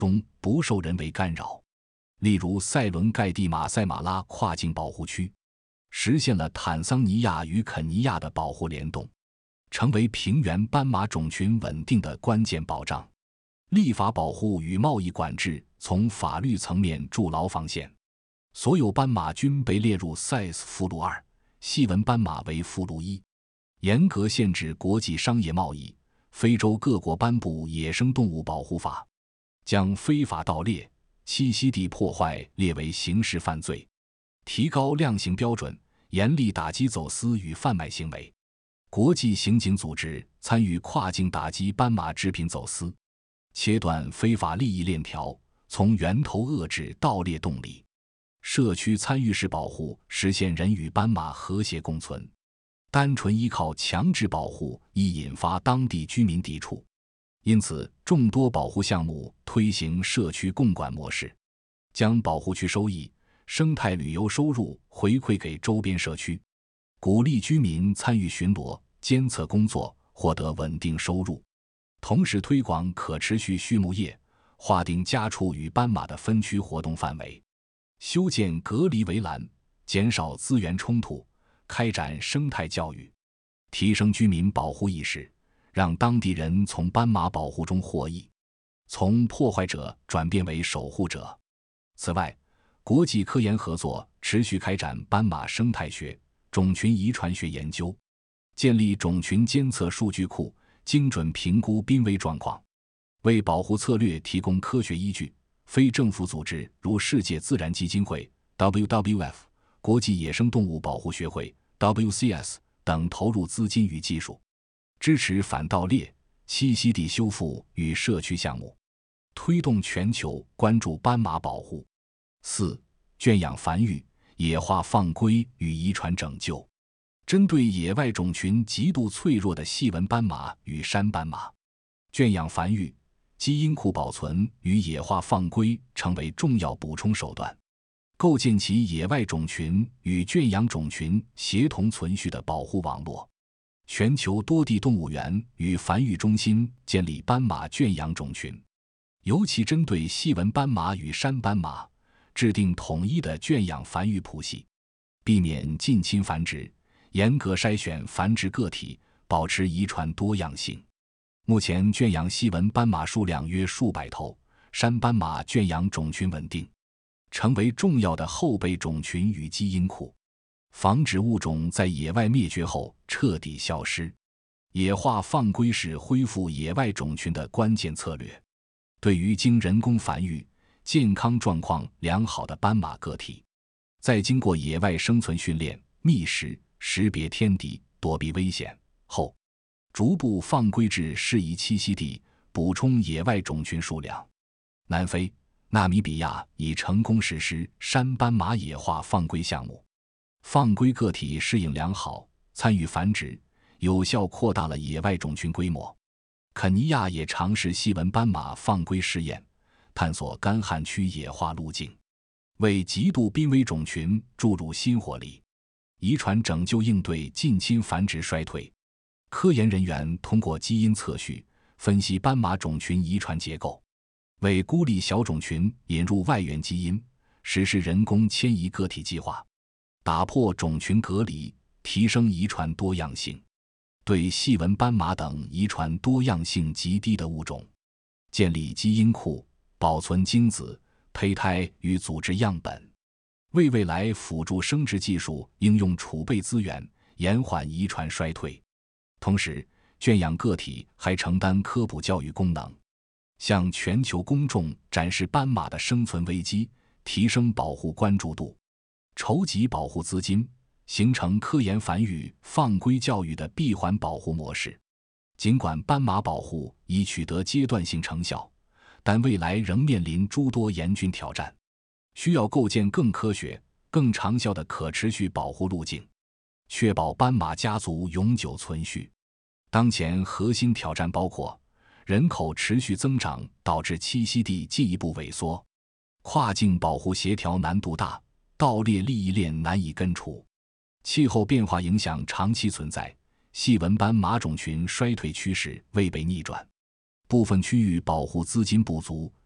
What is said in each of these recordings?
中不受人为干扰。例如塞伦盖蒂马赛马拉跨境保护区，实现了坦桑尼亚与肯尼亚的保护联动，成为平原斑马种群稳定的关键保障。立法保护与贸易管制从法律层面筑牢防线，所有斑马均被列入 CITES 附录2，细纹斑马为附录1，严格限制国际商业贸易。非洲各国颁布野生动物保护法，将非法盗猎、栖息地破坏列为刑事犯罪，提高量刑标准，严厉打击走私与贩卖行为。国际刑警组织参与跨境打击斑马制品走私，切断非法利益链条，从源头遏制盗猎动力。社区参与式保护实现人与斑马和谐共存。单纯依靠强制保护易引发当地居民抵触，因此众多保护项目推行社区共管模式，将保护区收益、生态旅游收入回馈给周边社区，鼓励居民参与巡逻、监测工作，获得稳定收入。同时推广可持续畜牧业，划定家畜与斑马的分区活动范围，修建隔离围栏，减少资源冲突，开展生态教育，提升居民保护意识，让当地人从斑马保护中获益，从破坏者转变为守护者。此外，国际科研合作持续开展斑马生态学、种群遗传学研究，建立种群监测数据库，精准评估濒危状况，为保护策略提供科学依据。非政府组织如世界自然基金会 WWF、国际野生动物保护学会 WCS 等投入资金与技术，支持反盗猎、栖息地修复与社区项目，推动全球关注斑马保护。4. 圈养繁育、野化放归与遗传拯救。针对野外种群极度脆弱的细纹斑马与山斑马，圈养繁育、基因库保存与野化放归成为重要补充手段，构建起野外种群与圈养种群协同存续的保护网络。全球多地动物园与繁育中心建立斑马圈养种群，尤其针对细纹斑马与山斑马，制定统一的圈养繁育谱系，避免近亲繁殖，严格筛选繁殖个体，保持遗传多样性。目前圈养细纹斑马数量约数百头，山斑马圈养种群稳定，成为重要的后备种群与基因库，防止物种在野外灭绝后彻底消失。野化放归是恢复野外种群的关键策略。对于经人工繁育、健康状况良好的斑马个体，在经过野外生存训练、觅食、识别天敌、躲避危险后，逐步放归至适宜栖息地，补充野外种群数量。南非、纳米比亚已成功实施山斑马野化放归项目，放归个体适应良好，参与繁殖，有效扩大了野外种群规模。肯尼亚也尝试细纹斑马放归试验，探索干旱区野化路径，为极度濒危种群注入新活力。遗传拯救应对近亲繁殖衰退，科研人员通过基因测序分析斑马种群遗传结构，为孤立小种群引入外源基因，实施人工迁移个体计划，打破种群隔离，提升遗传多样性。对细纹斑马等遗传多样性极低的物种，建立基因库，保存精子、胚胎与组织样本，为未来辅助生殖技术应用储备资源，延缓遗传衰退。同时，圈养个体还承担科普教育功能，向全球公众展示斑马的生存危机，提升保护关注度，筹集保护资金，形成科研繁育放归教育的闭环保护模式。尽管斑马保护已取得阶段性成效，但未来仍面临诸多严峻挑战，需要构建更科学、更长效的可持续保护路径，确保斑马家族永久存续。当前核心挑战包括人口持续增长导致栖息地进一步萎缩，跨境保护协调难度大，盗猎利益链难以根除，气候变化影响长期存在，细纹斑马种群衰退趋势未被逆转，部分区域保护资金不足，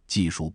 技术